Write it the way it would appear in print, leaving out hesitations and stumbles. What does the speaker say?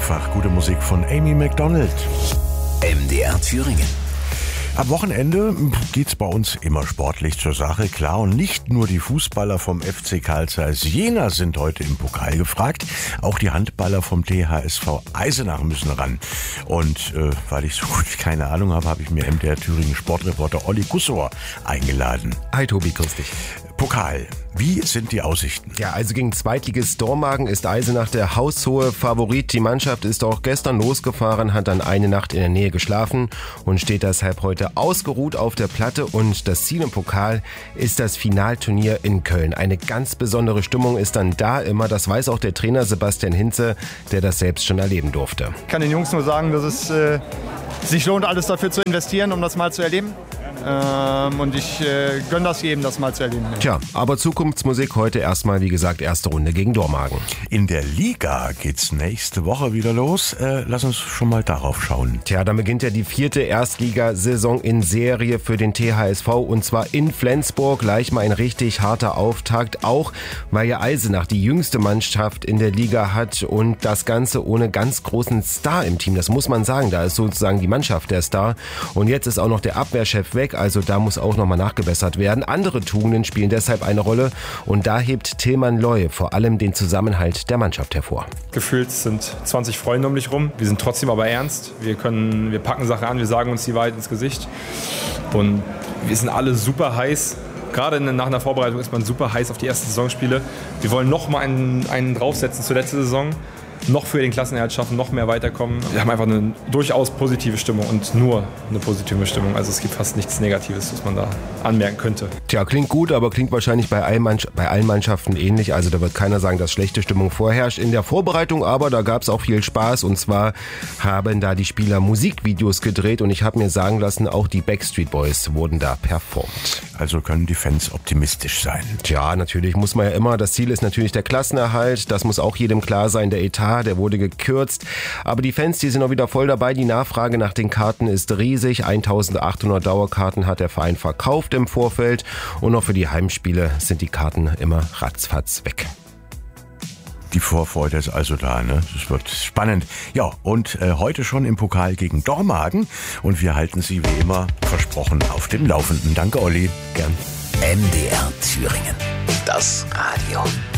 Einfach gute Musik von Amy Macdonald. MDR Thüringen. Am Wochenende geht's bei uns immer sportlich zur Sache, klar. Und nicht nur die Fußballer vom FC Carl Zeiss Jena sind heute im Pokal gefragt. Auch die Handballer vom THSV Eisenach müssen ran. Und weil ich so gut keine Ahnung habe, habe ich mir MDR Thüringen Sportreporter Olli Gussor eingeladen. Hi Tobi, grüß dich. Pokal, wie sind die Aussichten? Ja, also gegen Zweitligist Dormagen ist Eisenach der haushohe Favorit. Die Mannschaft ist auch gestern losgefahren, hat dann eine Nacht in der Nähe geschlafen und steht deshalb heute ausgeruht auf der Platte. Und das Ziel im Pokal ist das Finalturnier in Köln. Eine ganz besondere Stimmung ist dann da immer. Das weiß auch der Trainer Sebastian Hinze, der das selbst schon erleben durfte. Ich kann den Jungs nur sagen, dass es sich lohnt, alles dafür zu investieren, um das mal zu erleben. Und ich gönne das jedem, das mal zu erleben. Tja, aber Zukunftsmusik heute erstmal, wie gesagt, erste Runde gegen Dormagen. In der Liga geht's nächste Woche wieder los. Lass uns schon mal darauf schauen. Tja, dann beginnt ja die 4. Erstligasaison in Serie für den THSV und zwar in Flensburg. Gleich mal ein richtig harter Auftakt, auch weil ja Eisenach die jüngste Mannschaft in der Liga hat und das Ganze ohne ganz großen Star im Team. Das muss man sagen, da ist sozusagen die Mannschaft der Star. Und jetzt ist auch noch der Abwehrchef weg. Also da muss auch nochmal nachgebessert werden. Andere Tugenden spielen deshalb eine Rolle und da hebt Tilman Loy vor allem den Zusammenhalt der Mannschaft hervor. Gefühlt sind 20 Freunde um dich rum. Wir sind trotzdem aber ernst. Wir packen Sachen an, wir sagen uns die Wahrheit ins Gesicht und wir sind alle super heiß. Gerade nach einer Vorbereitung ist man super heiß auf die ersten Saisonspiele. Wir wollen noch mal einen draufsetzen zur letzten Saison. Noch für den Klassenerhalt schaffen, noch mehr weiterkommen. Wir haben einfach eine durchaus positive Stimmung und nur eine positive Stimmung. Also es gibt fast nichts Negatives, was man da anmerken könnte. Tja, klingt gut, aber klingt wahrscheinlich bei allen Mannschaften ähnlich. Also da wird keiner sagen, dass schlechte Stimmung vorherrscht. In der Vorbereitung aber, da gab es auch viel Spaß. Und zwar haben da die Spieler Musikvideos gedreht. Und ich habe mir sagen lassen, auch die Backstreet Boys wurden da performt. Also können die Fans optimistisch sein. Tja, natürlich muss man ja immer. Das Ziel ist natürlich der Klassenerhalt. Das muss auch jedem klar sein. Der Etat, der wurde gekürzt. Aber die Fans, die sind auch wieder voll dabei. Die Nachfrage nach den Karten ist riesig. 1800 Dauerkarten hat der Verein verkauft im Vorfeld. Und noch für die Heimspiele sind die Karten immer ratzfatz weg. Die Vorfreude ist also da, ne? Das wird spannend. Ja, und heute schon im Pokal gegen Dormagen. Und wir halten Sie wie immer versprochen auf dem Laufenden. Danke, Olli. Gern. MDR Thüringen. Das Radio.